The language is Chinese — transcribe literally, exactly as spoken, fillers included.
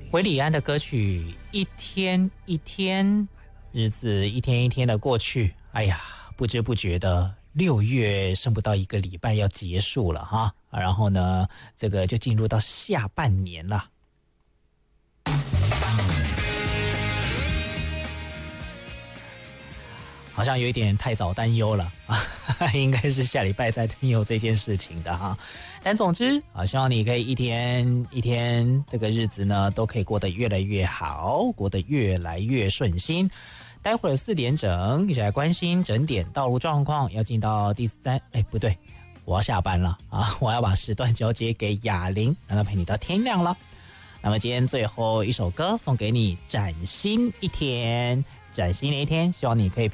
韦礼安的歌曲《一天一天》，日子一天一天的过去，哎呀，不知不觉的六月剩不到一个礼拜要结束了哈，然后呢，这个就进入到下半年了。好像有一点太早担忧了啊，应该是下礼拜才担忧这件事情的哈。但总之啊，希望你可以一天一天这个日子呢，都可以过得越来越好，过得越来越顺心。待会儿四点整，一起来关心整点道路状况，要进到第三，哎，不对，我要下班了啊，我要把时段交接给雅玲，让她陪你到天亮了。那么今天最后一首歌送给你，崭新一天，崭新的一天，希望你可以